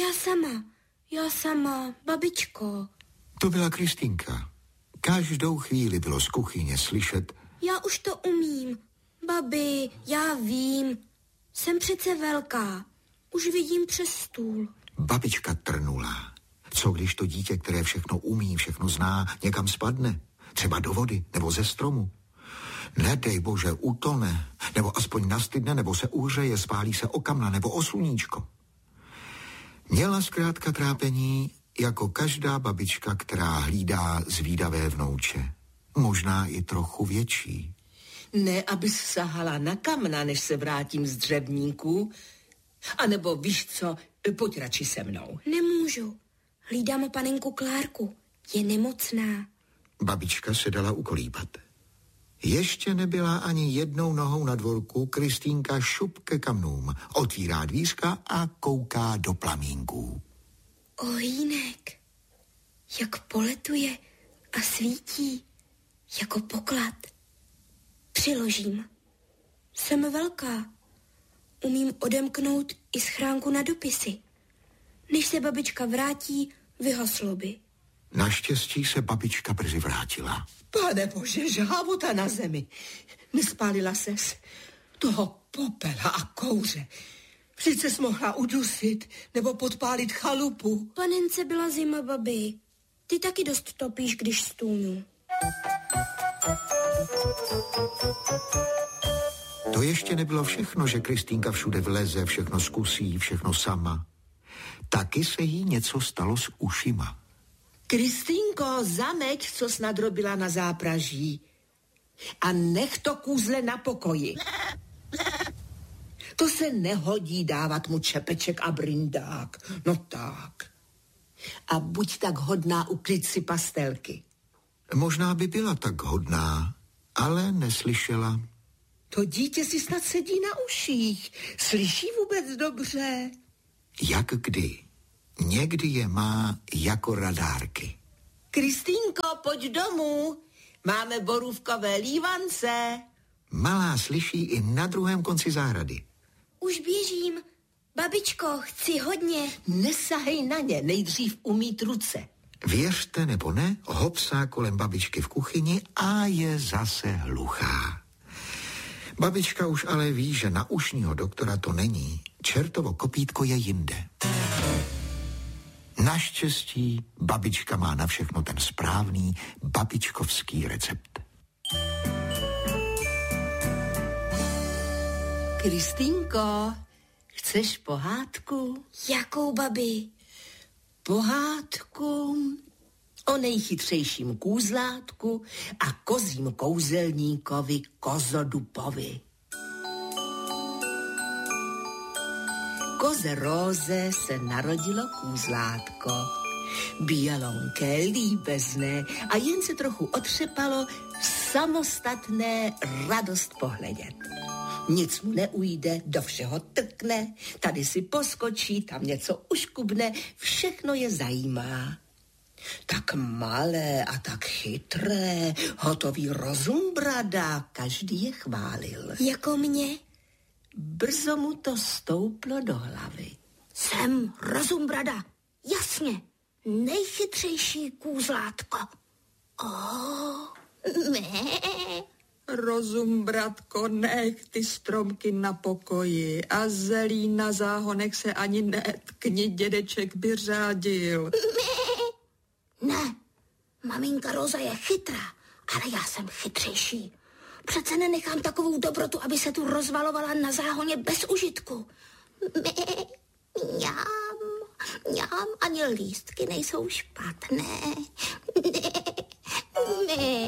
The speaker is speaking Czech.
Já sama, babičko. To byla Kristýnka. Každou chvíli bylo z kuchyně slyšet: Já už to umím. Babi, já vím. Jsem přece velká. Už vidím přes stůl. Babička trnula. Co když to dítě, které všechno umí, všechno zná, někam spadne? Třeba do vody nebo ze stromu? Nedej bože, utone, nebo aspoň nastydne, nebo se uhřeje, spálí se o kamna nebo o sluníčko. Měla zkrátka trápení jako každá babička, která hlídá zvídavé vnouče. Možná i trochu větší. Ne, abys sahala na kamna, než se vrátím z dřevníků. A nebo víš co, pojď radši se mnou. Nemůžu. Hlídám panenku Klárku. Je nemocná. Babička se dala ukolíbat. Ještě nebyla ani jednou nohou na dvorku, Kristýnka šup ke kamnům, otvírá dvířka a kouká do plamínků. Ohýnek, jak poletuje a svítí, jako poklad. Přiložím. Jsem velká. Umím odemknout i schránku na dopisy. Než se babička vrátí, vyhaslo by. Naštěstí se babička brzy vrátila. Pane bože, žhávuta na zemi. Nespálila ses toho popela a kouře. Přece jsi mohla udusit nebo podpálit chalupu. Panence byla zima, babi. Ty taky dost topíš, když stůnu. To ještě nebylo všechno, že Kristýnka všude vleze, všechno zkusí, všechno sama. Taky se jí něco stalo s ušima. Kristýnko, zameď, co jsi nadrobila na zápraží. A nech to kůzle na pokoji. To se nehodí dávat mu čepeček a brindák. No tak. A buď tak hodná ukryt si pastelky. Možná by byla tak hodná, ale neslyšela. To dítě si snad sedí na uších. Slyší vůbec dobře? Jak kdy. Někdy je má jako radárky. Kristýnko, pojď domů. Máme borůvkové lívance. Malá slyší i na druhém konci zahrady. Už běžím. Babičko, chci hodně. Nesahej na ně, nejdřív umýt ruce. Věřte nebo ne, hopsá kolem babičky v kuchyni a je zase hluchá. Babička už ale ví, že na ušního doktora to není. Čertovo kopítko je jinde. Naštěstí babička má na všechno ten správný babičkovský recept. Kristýnko, chceš pohádku? Jakou, babi? Pohádku o nejchytřejším kůzlátku a kozím kouzelníkovi Kozodupovi. Koze Róze se narodilo kůzlátko. Bělonké, líbezné a jen se trochu otřepalo, samostatné, radost pohledět. Nic mu neujde, do všeho trkne, tady si poskočí, tam něco uškubne, všechno je zajímá. Tak malé a tak chytré, hotový rozumbrada, každý je chválil. Jako mě? Brzo mu to stouplo do hlavy. Jsem rozumbrada, jasně, nejchytřejší kůzlátko. Rozumbratko, nech ty stromky na pokoji a zelí na záhonech se ani netkni, dědeček by řádil. Ne, maminka Roza je chytrá, ale já jsem chytřejší. Přece nenechám takovou dobrotu, aby se tu rozvalovala na záhoně bez užitku. Mňam, ani lístky nejsou špatné.